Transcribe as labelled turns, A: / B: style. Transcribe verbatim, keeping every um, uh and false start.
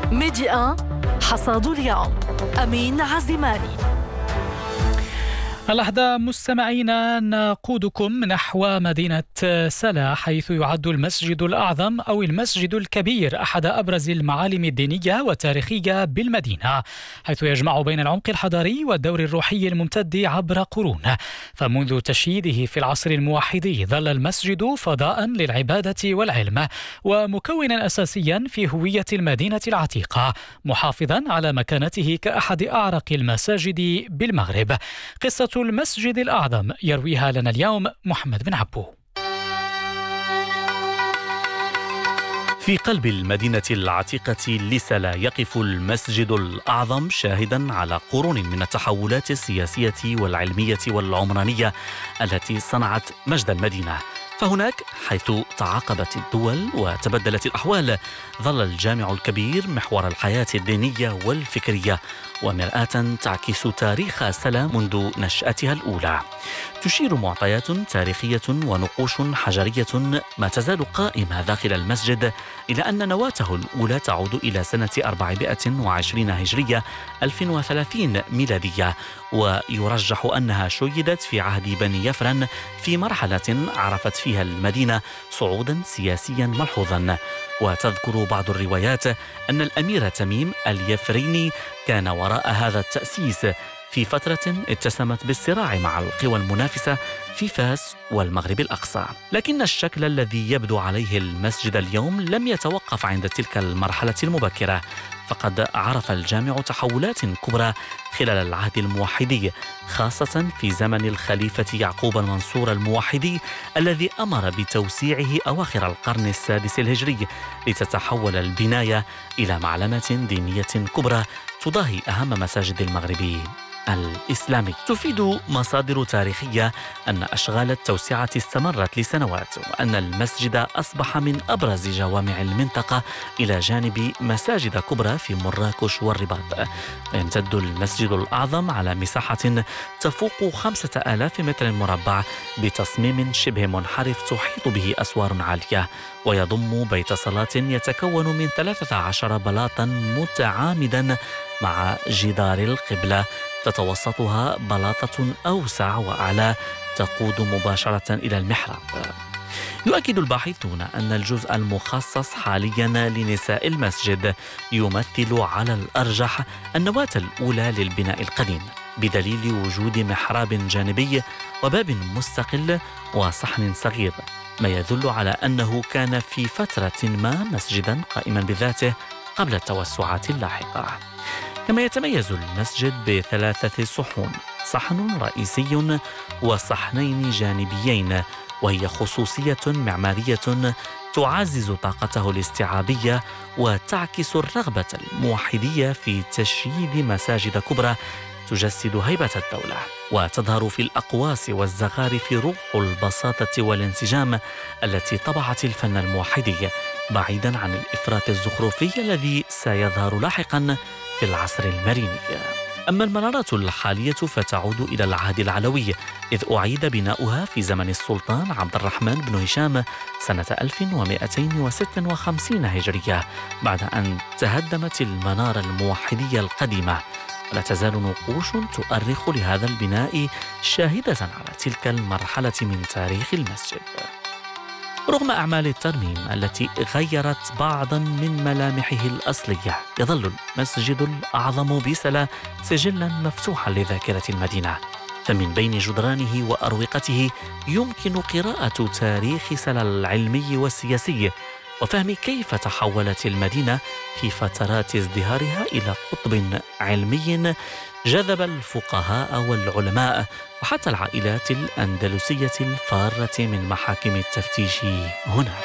A: ميديا حصاد اليوم. أمين عزماني.
B: الأحداث مستمعينا، نقودكم نحو مدينة سلا، حيث يعد المسجد الأعظم أو المسجد الكبير أحد أبرز المعالم الدينية والتاريخية بالمدينة، حيث يجمع بين العمق الحضاري والدور الروحي الممتد عبر قرون. فمنذ تشييده في العصر الموحدي ظل المسجد فضاء للعبادة والعلم، ومكونا أساسيا في هوية المدينة العتيقة، محافظا على مكانته كأحد أعرق المساجد بالمغرب. قصة المسجد الأعظم يرويها لنا اليوم محمد بن عبو.
C: في قلب المدينة العتيقة لسلا يقف المسجد الأعظم شاهدا على قرون من التحولات السياسية والعلمية والعمرانية التي صنعت مجد المدينة. فهناك حيث تعاقبت الدول وتبدلت الأحوال ظل الجامع الكبير محور الحياة الدينية والفكرية، ومرآة تعكس تاريخ سلا منذ نشأتها الأولى. تشير معطيات تاريخية ونقوش حجرية ما تزال قائمة داخل المسجد إلى أن نواته الأولى تعود إلى سنة أربعمائة وعشرين هجرية ألف وثلاثين ميلادية، ويرجح أنها شيدت في عهد بني يفرن في مرحلة عرفت فيها المدينة صعودا سياسيا ملحوظا. وتذكر بعض الروايات أن الأمير تميم اليفريني كان وراء هذا التأسيس في فترة اتسمت بالصراع مع القوى المنافسة في فاس والمغرب الأقصى. لكن الشكل الذي يبدو عليه المسجد اليوم لم يتوقف عند تلك المرحلة المبكرة، فقد عرف الجامع تحولات كبرى خلال العهد الموحدي، خاصة في زمن الخليفة يعقوب المنصور الموحدي الذي أمر بتوسيعه أواخر القرن السادس الهجري، لتتحول البناية إلى معلمة دينية كبرى تضاهي أهم مساجد المغرب الإسلامي. تفيد مصادر تاريخية أن أشغال التوسعة استمرت لسنوات، وأن المسجد أصبح من أبرز جوامع المنطقة إلى جانب مساجد كبرى في مراكش والرباط. يمتد المسجد الأعظم على مساحة تفوق خمسة آلاف متر مربع بتصميم شبه منحرف تحيط به أسوار عالية، ويضم بيت صلاة يتكون من ثلاثة عشر بلاطا متعامدا مع جدار القبلة تتوسطها بلاطة أوسع وأعلى تقود مباشرة إلى المحراب. يؤكد الباحثون أن الجزء المخصص حاليا لنساء المسجد يمثل على الأرجح النواة الأولى للبناء القديم، بدليل وجود محراب جانبي وباب مستقل وصحن صغير، ما يدل على أنه كان في فترة ما مسجدا قائما بذاته قبل التوسعات اللاحقة. كما يتميز المسجد بثلاثة صحون، صحن رئيسي وصحنين جانبيين، وهي خصوصية معمارية تعزز طاقته الاستيعابية وتعكس الرغبة الموحدية في تشييد مساجد كبرى تجسد هيبة الدولة، وتظهر في الأقواس والزخارف روح البساطة والانسجام التي طبعت الفن الموحدي، بعيدا عن الإفراط الزخرفي الذي سيظهر لاحقا في العصر المريني. أما المنارة الحالية فتعود إلى العهد العلوي، إذ أعيد بناؤها في زمن السلطان عبد الرحمن بن هشام سنة ألف ومئتين وستة وخمسين هجرية، بعد أن تهدمت المنارة الموحدية القديمة. ولا تزال نقوش تؤرخ لهذا البناء شاهدة على تلك المرحلة من تاريخ المسجد. رغم أعمال الترميم التي غيرت بعضا من ملامحه الأصلية، يظل المسجد الأعظم بسلا سجلا مفتوحا لذاكرة المدينة، فمن بين جدرانه وأروقته يمكن قراءة تاريخ سلا العلمي والسياسي، وفهم كيف تحولت المدينة في فترات ازدهارها إلى قطب علمي جذب الفقهاء والعلماء وحتى العائلات الأندلسية الفارة من محاكم التفتيش هناك.